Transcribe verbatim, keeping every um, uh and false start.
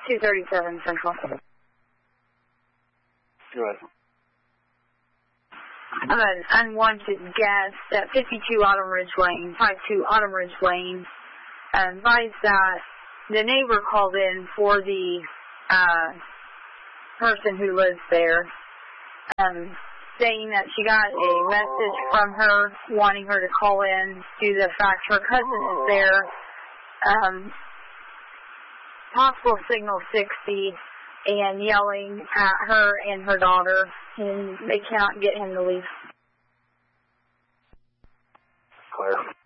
two thirty-seven Central. Go ahead. I'm an unwanted guest at fifty-two Autumn Ridge Lane, fifty-two Autumn Ridge Lane. Uh, advised that the neighbor called in for the uh, person who lives there, um, saying that she got a message from her wanting her to call in due to the fact her cousin is there. Um, possible signal sixty and yelling at her and her daughter, and they cannot get him to leave. Claire.